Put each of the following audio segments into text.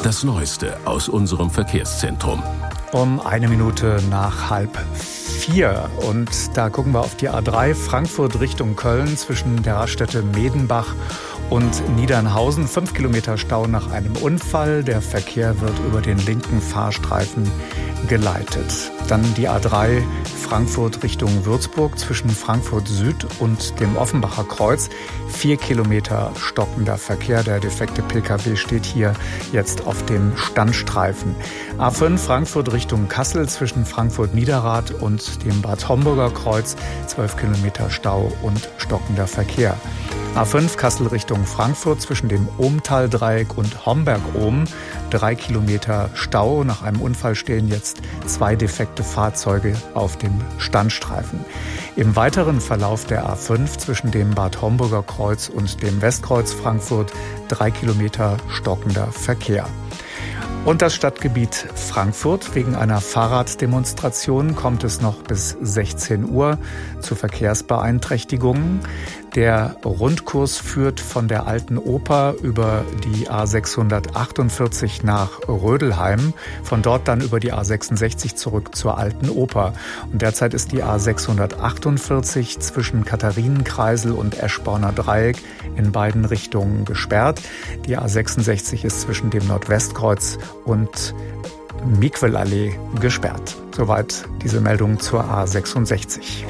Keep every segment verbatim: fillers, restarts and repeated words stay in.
Das Neueste aus unserem Verkehrszentrum. Um eine Minute nach halb vier. Und da gucken wir auf die A drei Frankfurt Richtung Köln zwischen der Raststätte Medenbach und Niedernhausen. Fünf Kilometer Stau nach einem Unfall. Der Verkehr wird über den linken Fahrstreifen geleitet. Dann die A drei Frankfurt Richtung Würzburg zwischen Frankfurt Süd und dem Offenbacher Kreuz. Vier Kilometer stockender Verkehr. Der defekte Pkw steht hier jetzt auf dem Standstreifen. A fünf Frankfurt Richtung Kassel zwischen Frankfurt Niederrad und dem Bad Homburger Kreuz. Zwölf Kilometer Stau und stockender Verkehr. A fünf Kassel Richtung Frankfurt zwischen dem Ohmtal-Dreieck und Homberg-Ohm. Drei Kilometer Stau. Nach einem Unfall stehen jetzt zwei defekte Fahrzeuge auf dem Standstreifen. Im weiteren Verlauf der A fünf zwischen dem Bad Homburger Kreuz und dem Westkreuz Frankfurt drei Kilometer stockender Verkehr. Und das Stadtgebiet Frankfurt. Wegen einer Fahrraddemonstration kommt es noch bis sechzehn Uhr zu Verkehrsbeeinträchtigungen. Der Rundkurs führt von der Alten Oper über die A sechshundertachtundvierzig nach Rödelheim, von dort dann über die A sechsundsechzig zurück zur Alten Oper. Und derzeit ist die A sechshundertachtundvierzig zwischen Katharinenkreisel und Eschborner Dreieck in beiden Richtungen gesperrt. Die A sechsundsechzig ist zwischen dem Nordwestkreuz und Miquelallee gesperrt. Soweit diese Meldung zur A sechsundsechzig.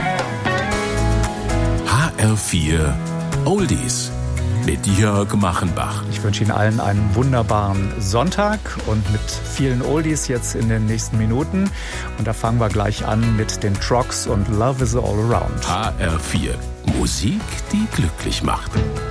H R vier Oldies mit Jörg Machenbach. Ich wünsche Ihnen allen einen wunderbaren Sonntag und mit vielen Oldies jetzt in den nächsten Minuten. Und da fangen wir gleich an mit den Trogs und Love is all around. H R vier Musik, die glücklich macht.